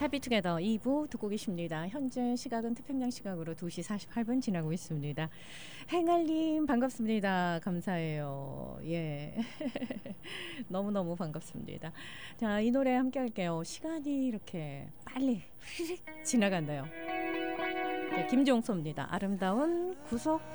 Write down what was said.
해피투게더 2부 듣고 계십니다. 현재 시각은 태평양 시각으로 2시 48분 지나고 있습니다. 행알님 반갑습니다. 감사해요. 예. 너무너무 반갑습니다. 자, 이 노래 함께 할게요. 시간이 이렇게 빨리 휙 지나간다요. 네, 김종서입니다. 아름다운 구속